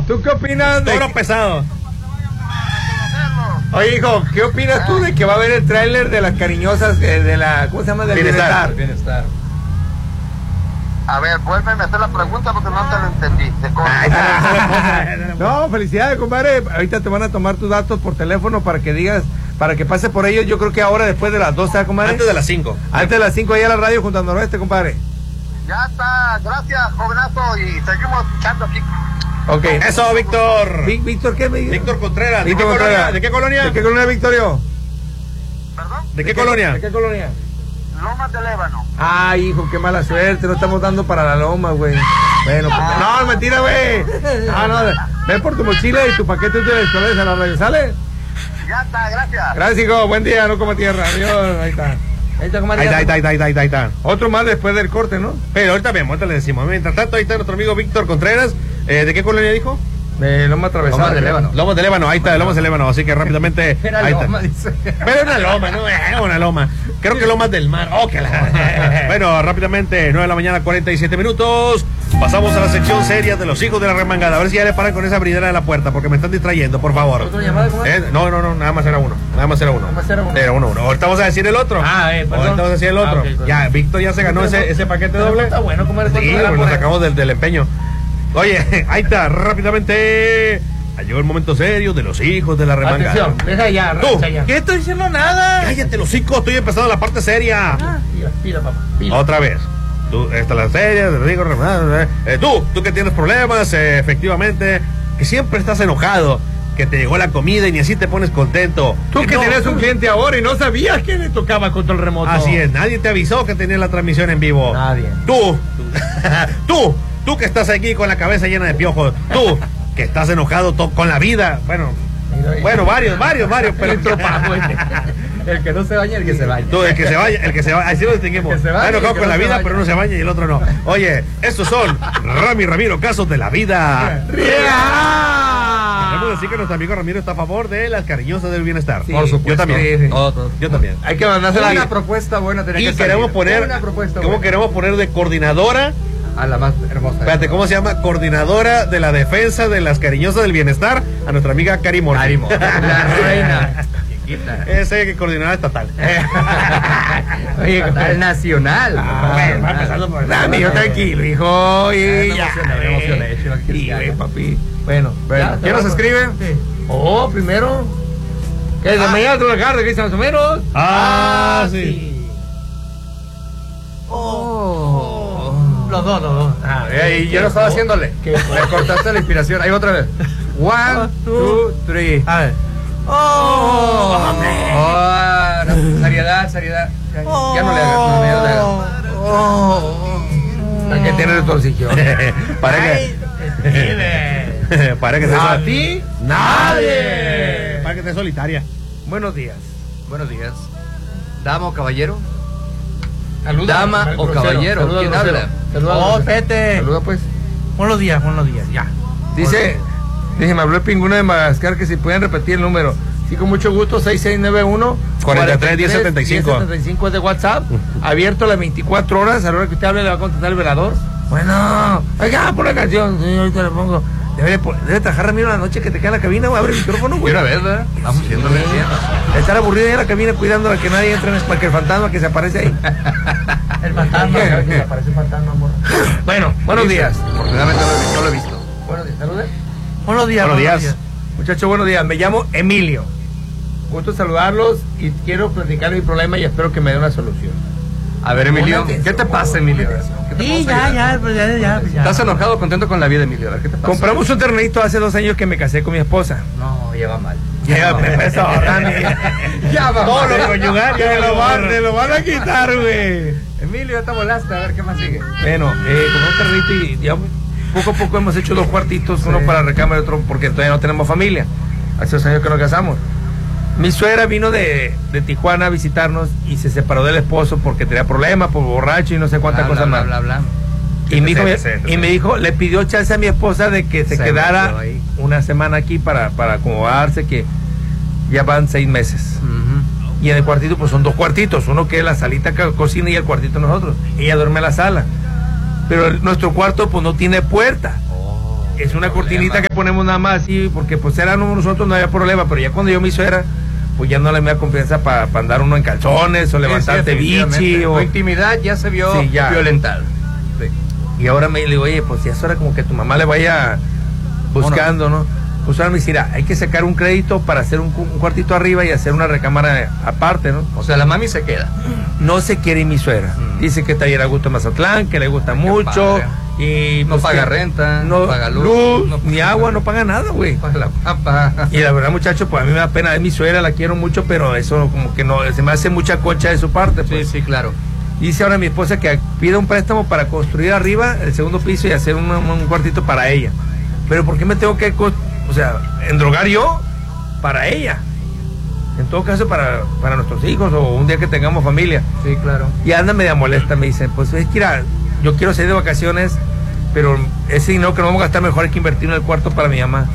¿Tú qué opinas de...? Toro pesado. Oye, hijo, ¿qué opinas tú de que va a haber el tráiler de las cariñosas, de la... ¿Cómo se llama? Del Bienestar. A ver, vuélveme a hacer la pregunta porque no te lo entendí. No, felicidades, compadre. Ahorita te van a tomar tus datos por teléfono para que digas, para que pase por ellos. Yo creo que ahora después de las 12, compadre. Antes de las 5. Antes de las 5 allá a la radio junto al Noroeste, compadre. Ya está, gracias, jovenazo, y seguimos escuchando aquí. Ok. Eso, Víctor. ¿Víctor qué me dice? Víctor Contreras. Víctor Contreras. ¿De qué colonia? ¿De qué colonia, Victorio? ¿Perdón? ¿De qué colonia? ¿De qué colonia? Lomas de Lébano. Ay, hijo, qué mala suerte. No estamos dando para la loma, güey. Bueno, pues, no, mentira, güey. No, ven por tu mochila y tu paquete de escolares a la radio. ¿Sale? Ya está, gracias. Gracias, hijo. Buen día, no como tierra. Adiós. Ahí está. Ahí está. Otro más después del corte, ¿no? Pero ahorita vemos, ahorita le decimos. Mientras tanto, ahí está nuestro amigo Víctor Contreras. ¿De qué colonia dijo? De Loma Atravesada. Lomas de Lébano. Lomas de Lébano, ahí está, de Lomas de Lébano. Así que rápidamente. Era ahí loma, está. dice. Pero una loma, no es una loma. Creo que Lomas del Mar. Oh, que la... Bueno, rápidamente, 9 de la mañana, 47 minutos. Pasamos a la sección seria de los hijos de la remangada. A ver si ya le paran con esa bridera de la puerta, porque me están distrayendo, por favor. ¿Otra llamada, cómo es? No, nada más era uno. Nada más era uno. Era uno. Ahorita vamos a decir el otro. Perdón. Ahorita vamos a decir el otro. Okay, ya, Víctor ya se ganó ese paquete doble. Está bueno, ¿cómo eres? Sí, pues nos sacamos del empeño. Oye, ahí está, rápidamente. Llegó el momento serio de los hijos de la remangada. Atención, deja ya, Tú, ya. ¿Qué estoy diciendo nada? Cállate los hocico, estoy empezando la parte seria. Pila, papá. Otra vez. Tú, esta es la seria, te digo, tú que tienes problemas, efectivamente, que siempre estás enojado, que te llegó la comida y ni así te pones contento. Tú que tenías un cliente ahora y no sabías que le tocaba control remoto. Así es, nadie te avisó que tenías la transmisión en vivo. Nadie. Tú que estás aquí con la cabeza llena de piojos, tú que estás enojado con la vida, bueno, varios, pero El que no se baña, el que se baña. tú, el que se vaya, así lo distinguimos. El que se vaya, Está enojado el que con no la se vida, vaya. pero no se baña y el otro no. Oye, estos son Ramiro, casos de la vida. Queremos decir que nuestro amigo Ramiro está a favor de las cariñosas del bienestar. Sí, Por supuesto. Yo también. Sí. Yo también. Hay que mandársela Una propuesta buena tenía Y que queremos salir. poner, Una propuesta ¿cómo buena. queremos poner de coordinadora? A la más hermosa. Espérate, ¿cómo se llama? Coordinadora de la defensa de las cariñosas del bienestar a nuestra amiga Cari Morgan. Ánimo. La reina. Chiquita. Ese que coordinadora estatal. Oye, estatal nacional. Va empezando por Dame, yo tranquilo, hijo. Y ya. Me emocioné. Y, güey, papi. Bueno, Ya, ¿quién nos escribe? Sí. Oh, primero. ¿Qué es de mañana de trabajar? ¿De qué están más o menos? Sí. Los dos. Y yo no estaba haciéndole. Que le cortaste la inspiración. Ahí va otra vez. 1, 2, 3. A ver. Seriedad. Ya no le hagas. ¿A qué tienes el torcillo? Para que ¿A ti? Nadie. Para que estés solitaria. Buenos días. Buenos días. ¿Dama o caballero? Saluda. Dama al o grosero. caballero, Saluda al ¿quién grosero. habla? Saluda al Oh, grosero. Pete. Saluda pues. Buenos días, ya. Dice, me habló el pingüino de Madagascar que si pueden repetir el número. Sí, con mucho gusto, 6691 431075 es de WhatsApp, abierto las 24 horas, a la hora que usted hable le va a contestar el velador. Bueno, oiga, por la canción, sí, ahorita le pongo. Debe trabajar Ramiro la noche que te queda en la cabina, güey, abre el micrófono, güey. Una vez, ¿verdad? Vamos yéndole bien. Estar aburrido ahí en la cabina cuidando a que nadie entre para que el fantasma que se aparece ahí. El fantasma. ¿Qué? Aparece un fantasma, amor. Bueno, buenos días. Afortunadamente no lo he visto. Buenos días, saludos. Buenos días. Muchachos, buenos días. Me llamo Emilio. Gusto saludarlos y quiero platicar mi problema y espero que me dé una solución. A ver, Emilio, Una ¿qué te pasa, Emilio? ¿Qué te Sí, pasa? ya. ¿Estás enojado o contento con la vida, Emilio? A ver, ¿qué te pasa? Compramos un terrenito hace 2 años que me casé con mi esposa. No, ya va mal. Ya va Todo mal. lo conyugal, ya Te lo van a quitar, güey. Emilio, ya te volaste. A ver, ¿qué más sigue? Bueno, con un terrenito y ya poco a poco hemos hecho 2 cuartitos, uno para recámara y otro porque todavía no tenemos familia. Hace 2 años que nos casamos. Mi suegra vino de Tijuana a visitarnos y se separó del esposo porque tenía problemas, por borracho y no sé cuántas cosas más. Y me dijo, le pidió chance a mi esposa de que se quedara una semana aquí para acomodarse, que ya van 6 meses. Y en el cuartito, pues son 2 cuartitos, uno que es la salita cocina y el cuartito nosotros. Ella duerme en la sala. Pero nuestro cuarto, pues no tiene puerta. es una cortinita que ponemos nada más así, porque pues éramos nosotros, no había problema, pero ya cuando yo me suegra, pues ya no le me da confianza para andar uno en calzones o levantarte bichi. Tu intimidad ya se vio violentada. Sí. Y ahora me digo, oye, pues ya es hora como que tu mamá le vaya buscando, ¿no? Pues ahora me dice, hay que sacar un crédito para hacer un cuartito arriba y hacer una recámara aparte, ¿no? O sea, la mami se queda. No se quiere mi suegra. Dice que está ahí a gusto Mazatlán, que le gusta mucho. Y no pues paga renta, no paga luz, no ni agua, no paga nada, güey. Paga la papa. Y la verdad, muchacho, pues a mí me da pena. Es mi suegra, la quiero mucho, pero eso como que no, se me hace mucha concha de su parte. Pues. Sí, claro. Dice ahora mi esposa que pida un préstamo para construir arriba el segundo piso y hacer un cuartito para ella. Pero ¿por qué me tengo que, endrogar yo para ella? En todo caso, para nuestros hijos o un día que tengamos familia. Sí, claro. Y anda media molesta, me dicen, pues es que mira, yo quiero salir de vacaciones, pero ese dinero que no vamos a gastar mejor hay que invertir en el cuarto para mi mamá.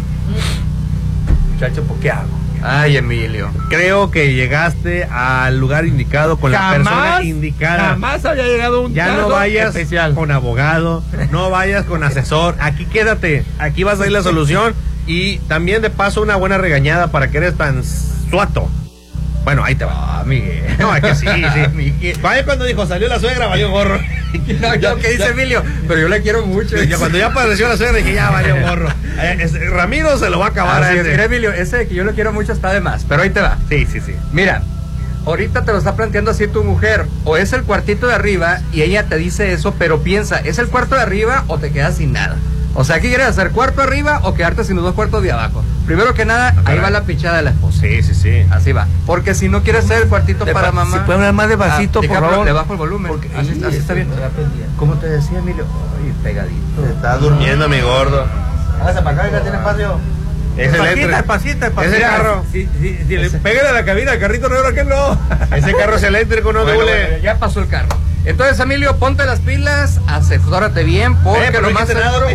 Muchacho, ¿por qué hago? Ay, Emilio. Creo que llegaste al lugar indicado con la persona indicada. Jamás había llegado un Ya no vayas especial con abogado, no vayas con asesor. Aquí quédate, aquí vas a ir la solución. Y también de paso una buena regañada para que eres tan suato. Bueno, ahí te va. Ah, Miguel. No, es que sí. Miguel. Vaya cuando dijo, salió la suegra, valió gorro. No, yo que dice Emilio, pero yo le quiero mucho. Ya cuando ya apareció la suegra dije, ya valió gorro. Ramiro se lo va a acabar a ese. Mira, Emilio, ese de que yo le quiero mucho está de más, pero ahí te va. Sí. Mira, ahorita te lo está planteando así tu mujer, o es el cuartito de arriba y ella te dice eso, pero piensa, ¿es el cuarto de arriba o te quedas sin nada? O sea, ¿qué quieres hacer? ¿Cuarto arriba o quedarte sin los dos cuartos de abajo? Primero que nada, ahí va la pichada de la esposa. Sí. Así va. Porque si no quieres hacer el cuartito para mamá... ¿Se puede hablar más de vasito, por favor? Le bajo el volumen. Porque, así está bien. ¿Cómo te decía, Emilio? Ay, pegadito. Está durmiendo mi gordo. Hágase para acá, ya tiene espacio. Despacito. Ese carro. Si le pegan a la cabina, el carrito negro, aquel no. Ese carro es eléctrico, no duele. Ya pasó el carro. Entonces, Emilio, ponte las pilas, asesórate bien, porque pero nomás no nada,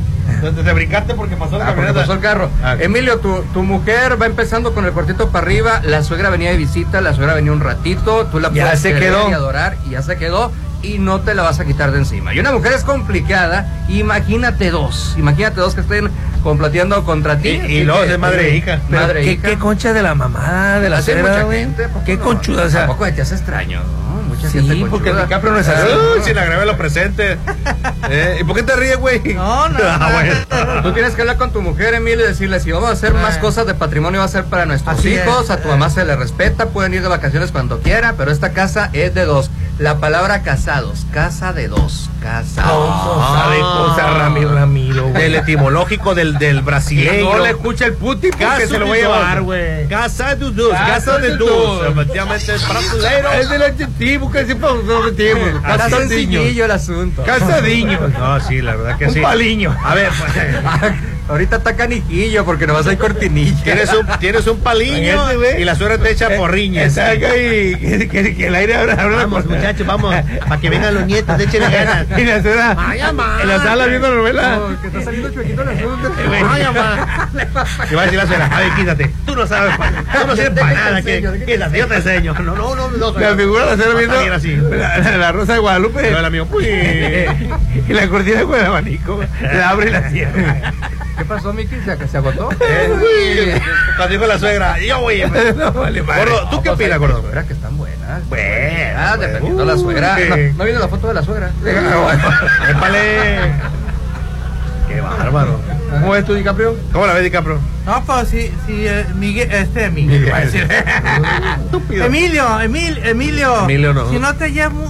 te brincaste porque pasó el carro. Emilio, tu mujer va empezando con el cuartito para arriba, la suegra venía de visita, la suegra venía un ratito, tú la puedes querer y adorar y ya se quedó y no te la vas a quitar de encima. Y una mujer es complicada, imagínate dos que estén complateando contra ti. Y luego es madre e hija. ¿Qué concha de la mamá, de la suegra, güey? ¿Qué conchuda? O sea, tampoco te hace extraño, ¿no? Mucha sí, gente porque conchuda. el DiCaprio no es así. Si la grabé lo presente. ¿Y por qué te ríes, güey? No. Bueno. Tú tienes que hablar con tu mujer, Emilio, y decirle, si vamos a hacer más cosas de patrimonio, va a ser para nuestros así hijos, a tu mamá se le respeta, pueden ir de vacaciones cuando quiera, pero esta casa es de dos. La palabra casados, casa de dos, casados. Sabe cosas, Ramiro, güey. Del etimológico del brasileño. No le escucha el Putin porque se lo voy a llevar, güey. Casa de dos, casa de dos. Efectivamente, es brasileiro. Es del adjetivo que siempre nos metimos. Está sencillo el asunto. Casadiño. No, sí, la verdad que sí. Un paliño. A ver, pues. Ahorita está canijillo porque no vas a ir cortinilla. Tienes un paliño y la suegra te echa porriñas. Exacto, y que el aire abra. Vamos, muchachos, vamos, para que vengan los nietos, échenle ganas. Y la suegra en la sala viendo la novela. Que está saliendo chuequito el asunto. Ay, mamá. Que va a decir la suegra, a ver, quítate. Tú no sabes para nada. Quítate, yo te enseño. No. La figura la suegra viendo la Rosa de Guadalupe. El amigo, y la cortina con el abanico. La abre y la cierra. ¿Qué pasó, Miki? ¿Se agotó? Cuando dijo la suegra, yo voy. No, vale, Gordo, ¿tú qué opinas, gordo? Suegra que están buenas. Bueno, dependiendo de la suegra. ¿No viene la foto de la suegra? Épale. Qué bárbaro. ¿Cómo ves tú, DiCaprio? ¿Cómo la ves, DiCaprio? No, pues sí, Miguel, Emilio. Va a decir. Estúpido. Emilio no. Si no te llamo.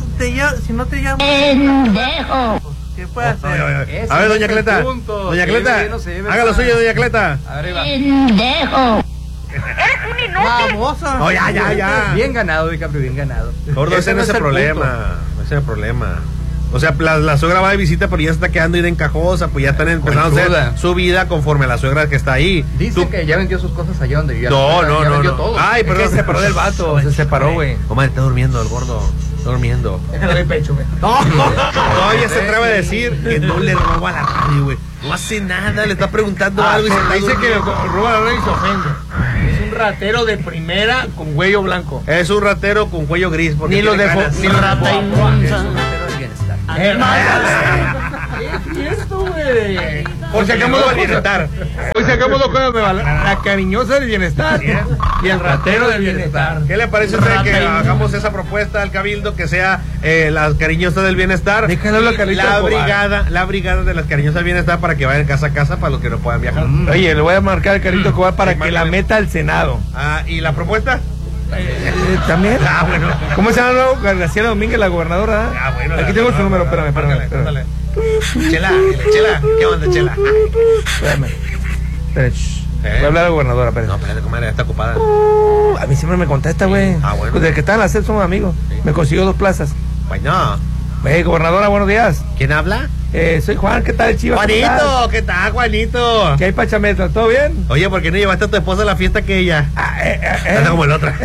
Pendejo. ¿Qué puede hacer? A ver, doña Cleta. Doña Cleta, haga lo suyo, doña Cleta. Pendejo. ¡Eres un inútil! ¡Baboso! No, ya. Bien ganado, DiCaprio, bien ganado. Gordo, ese no es el problema. Ese es el problema. O sea, la suegra va de visita, pero ya se está quedando ahí de encajosa, pues ya están empezando a hacer su vida conforme a la suegra que está ahí. Dice que ya vendió sus cosas allá donde vivía. No. Todo. Ay, pero se separó del vato. Se separó, güey. Comadre, está durmiendo el gordo. Está durmiendo. Déjale el pecho, güey. No, ella se atreve a decir que no le roba la radio, güey. No hace nada, le está preguntando algo y se está dice que roba la radio y se ofende. Es un ratero de primera con cuello blanco. Es un ratero con cuello gris. Ni lo dejó, ni lo rata Es un ratero de bienestar. ¿Qué es esto, güey? Hoy sacamos dos cosas. Hoy sacamos dos cosas nuevas. La cariñosa del bienestar y el ratero del bienestar. ¿Qué le parece a usted que hagamos esa propuesta al Cabildo, que sea las cariñosas del bienestar? Déjalo la brigada de las cariñosas del bienestar para que vayan casa a casa para los que no puedan viajar. Oye, le voy a marcar al Carlito Escobar para que la meta al Senado. ¿Y la propuesta? También. Bueno. ¿Cómo se llama luego? Graciela Domínguez, la gobernadora. Bueno. Aquí tengo su número, espérame. Chela, ¿qué onda, Chela? Espérame. Voy a hablar a la gobernadora, espérate. No, espérate, comadre, está ocupada. A mí siempre me contesta, güey. Bueno. Pues desde que estaba en la SED somos amigos. Sí. Me consiguió 2 plazas. Bueno. Gobernadora, buenos días. ¿Quién habla? Soy Juan, ¿qué tal, Chivas? Juanito, ¿qué tal, Juanito? ¿Qué hay, Pachameta? ¿Todo bien? Oye, ¿por qué no llevaste a tu esposa a la fiesta que ella? Anda como el otra.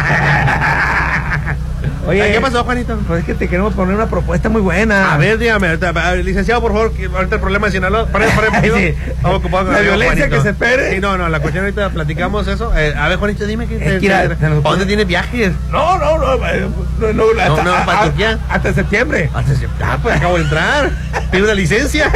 Oye, ¿qué pasó, Juanito? Pues es que te queremos poner una propuesta muy buena. A ver, dígame, licenciado, por favor, que ahorita el problema de Sinaloa. Sí. La violencia, Juanito, que se espere. Sí, no, la cuestión ahorita platicamos eso. A ver, Juanito, dime ¿para dónde tienes viajes? No, ¿para Turquía? Hasta septiembre. Pues acabo de entrar. Pido una licencia.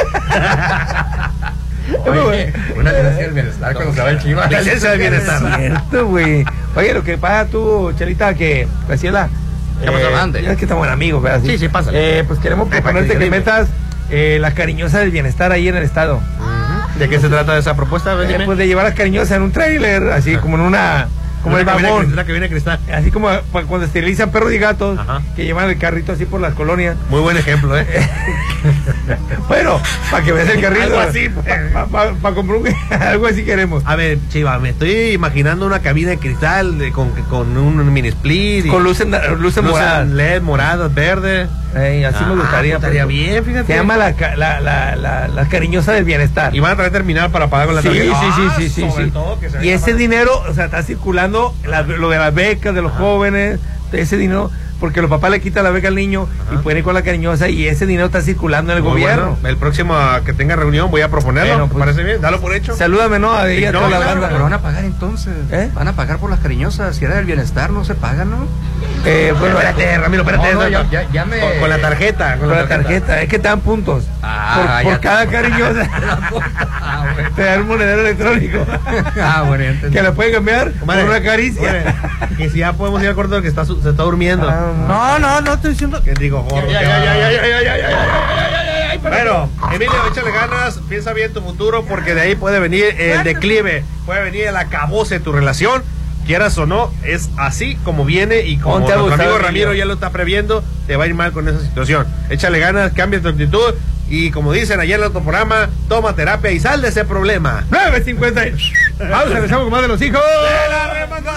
Oye, una licencia del bienestar cuando se va el Chivas. Licencia del bienestar. Es cierto, güey. Oye, lo que pasa tú, Chelita, que Graciela. Es que estamos amigos, ¿verdad? Sí, pásale. Pues queremos proponerte que metas las cariñosas del bienestar ahí en el estado. ¿De qué se trata esa propuesta? Pues de llevar las cariñosas en un tráiler, así como en una... Como el vagón. La que viene Cristal. Así como cuando esterilizan perros y gatos, que llevan el carrito así por las colonias. Muy buen ejemplo, Bueno, para que veas el carrito. Algo así. Para comprar algo así queremos. A ver, Chiva, me estoy imaginando una cabina de cristal con un mini split. Con luces moradas. LED, moradas, verdes. Así me gustaría. Estaría bien, fíjate. Se llama la cariñosa del bienestar. Y van a traer terminal para pagar con la tarjeta. Sí. Y ese dinero, o sea, está circulando lo de las becas de los jóvenes, ese dinero, porque los papás le quitan la beca al niño y pueden ir con la cariñosa y ese dinero está circulando en el gobierno. Bueno, el próximo que tenga reunión voy a proponerlo. ¿Te parece bien? Dalo por hecho. Salúdame, ¿no? A toda la banda. Pero van a pagar entonces. Van a pagar por las cariñosas. Si era del bienestar, no se paga, ¿no? Bueno, espérate, Ramiro, espérate. Ya me... Con la tarjeta. Con la tarjeta. Es que te dan puntos. Por cada cariñosa. Te dan un monedero electrónico. Bueno, ya entendí. Que la pueden cambiar por una caricia. Que si ya podemos ir al corto que se está durmiendo. No estoy diciendo. ¿Qué digo, gordo? Bueno, Emilio, échale ganas, piensa bien tu futuro, porque de ahí puede venir el declive, puede venir el acabose de tu relación. Quieras o no, es así como viene y como nuestro amigo Ramiro ya lo está previendo, te va a ir mal con esa situación. Échale ganas, cambia tu actitud y como dicen ayer en el otro programa, toma terapia y sal de ese problema. 9:50. Vamos, regresamos con más de los hijos de la remangada.